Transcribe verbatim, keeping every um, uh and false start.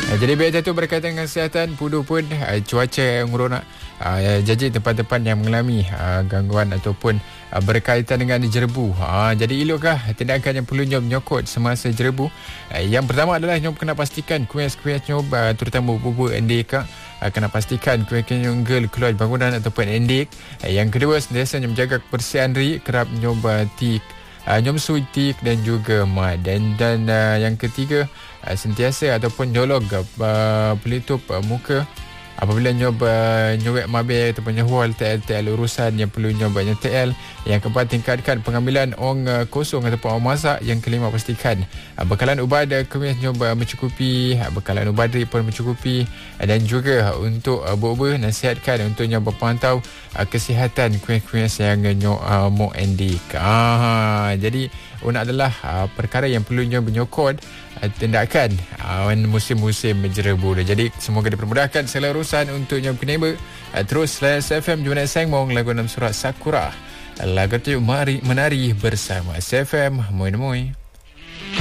Uh, jadi berita itu berkaitan dengan kesihatan, pudu pun uh, cuaca yang meronak. Uh, jadi tempat-tempat yang mengalami uh, gangguan ataupun uh, berkaitan dengan jerebu. Uh, jadi elokkah tindakan yang perlu nyom menyokot semasa jerebu? Uh, yang pertama adalah nyom kena pastikan kuis-kuis nyom uh, terutama bubur endek uh, kena pastikan kuis-kuis nyom gel keluar bangunan ataupun endek. Uh, yang kedua sentiasa nyom jaga kebersihan ri, kerap nyom uh, tik Uh, nyom suitik dan juga mat. Dan dan uh, yang ketiga uh, sentiasa ataupun nyolog uh, pelitup uh, muka apabila nyoba nyuwek mabel ataupun nyuhul T L T L urusan yang perlu nyoba T L. Yang keempat, tingkatkan pengambilan ong uh, kosong ataupun ong masak. Yang kelima, pastikan uh, bekalan ubat uh, kemis nyoba mencukupi, uh, bekalan ubat drip pun mencukupi, uh, dan juga uh, untuk uh, buat-buat nasihatkan untuk nyoba pantau uh, kesihatan kuis-kuis yang nyoba uh, mo endik. Ah, jadi una adalah uh, perkara yang perlu nyoba menyokot uh, tindakan uh, musim-musim jerebu. Jadi semoga dipermudahkan segala urusan untuk nyoba keneba. Uh, terus S F M Jumat Sang Mong lagu enam surat Sakura. Lagu tu mari menari bersama S F M. Moi moi.